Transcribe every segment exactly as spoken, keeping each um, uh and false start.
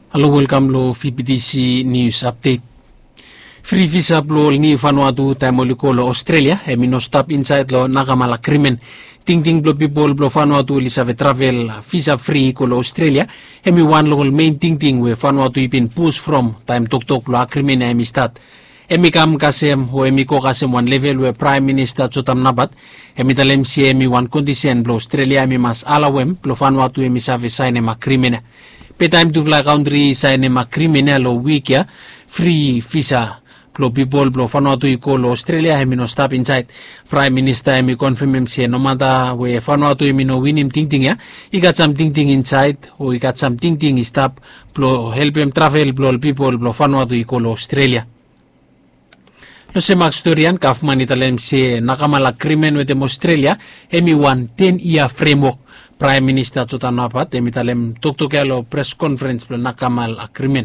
Hello, welcome lo F B D C News Update. Free visa lo ni Vanuatu taimoli lo Australia e mino stop inside lo nakamala krimen. Ting ting blo people blo Vanuatu lisave travel visa free ko lo Australia e mi one lo main ting ting we Vanuatu ipin push from time tok tok lo krimen e mi start. E mi kam kasem ho e mi ko kasem one level we Prime Minister chotam nabat e mi talem si e mi one condition blo Australia mi mas alawem blo Vanuatu e mi save sign e ma krimen. Pe time to fly country sign ma criminal o week ya free visa plo people plo Vanuatu ko lo Australia he mino stop inside Prime Minister mi confirm him say no matter we Vanuatu mi no win him ting ting ya he got some ting ting inside or he got some ting ting stop plo help him travel plo people plo Vanuatu ko lo Australia. No se max storian kafman italem se nakamala crimen with them Australia he mi one ten year framework Prime Minister Chotanapat emitalem tuktokelo press conference plo nakamal agreement.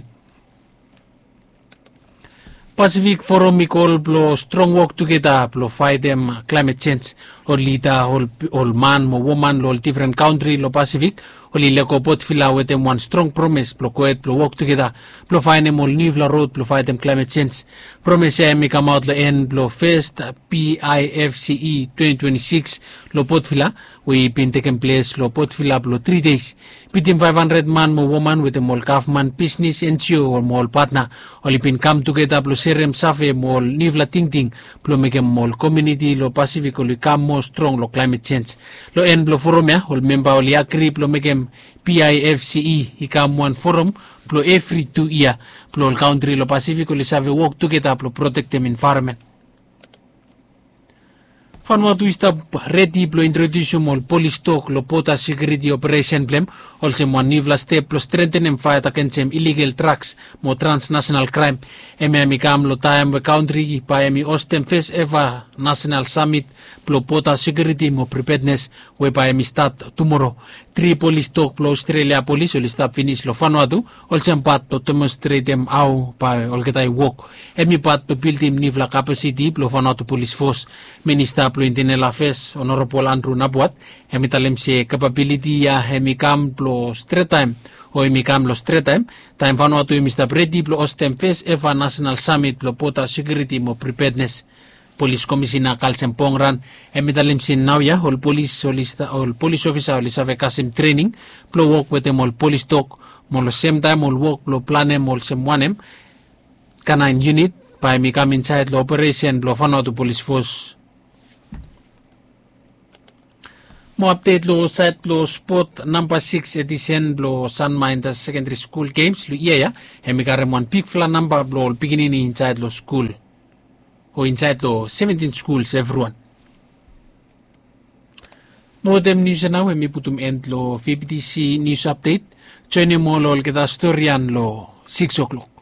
Pacific Forum mikol plo strong work together plo fight them climate change or lita all all man mo woman lo different country lo Pacific oli leko pot fila with them one strong promise plo koet plo work together plo find them all new road plo fight them climate change promise ya mi come out lo end plo first P I F C E twenty twenty-six lo pot fila we been taken place lo pot fila plo three days between five hundred man mo woman with them all government business N G O or more partner oli been come together plo serem safe mo new la ting ting plo make mo community lo Pacific oli come more strong lo climate change lo end plo forum ya ol member oli agree plo make P I F C E ikam one forum plo every two year plo el country lo Pacific li save work together plo protect them environment. Vanuatu ista ready plo introduce mol police talk lo pota security operation blem also one nivla step plo strengthen and fight against illegal drugs mo transnational crime emi kam lo time we country pa emi ostem face ever national summit plo pota security mo preparedness we pa emi start tomorrow three police talk plo Australia police will start finish lo Vanuatu also pat to demonstrate them how pa ol ketai work emi pat to build him nivla capacity plo Vanuatu police force minister plo intinela face honorable Andrew Nabuat emi talem se capability ya emi kam plo straight time o emi kam lo straight time time Vanuatu emi sta ready plo ostem face eva national summit plo pota security mo preparedness police commissioner kalsem pongran emi talem sin now ya ol police solista ol police officer ol save kasim training plo work with them all police talk mo lo same time ol work plo planem ol sem wanem canine unit pa emi kam inside lo operation plo Vanuatu police force. Mo update lo site lo sport number six edition lo San Minda Secondary School Games lo iya ya emi karem one pick fla number lo beginning inside lo school o inside lo seventeen schools everyone. Mo dem news na emi putum end lo F B D C news update join mo lo kita storyan lo six o'clock.